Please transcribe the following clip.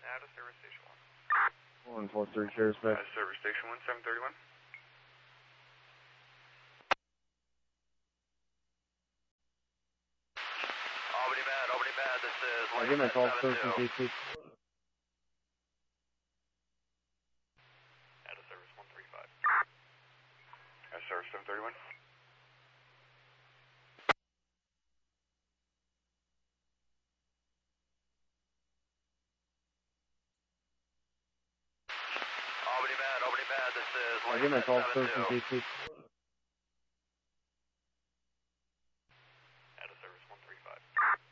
Out of service station 143 Sheriff's Bay. Service station 1731. Albany bad, this is Give me a call, Citizen PC. Out of service 135. Out of service 731. Albany bad, this is Give me a call, Citizen PC.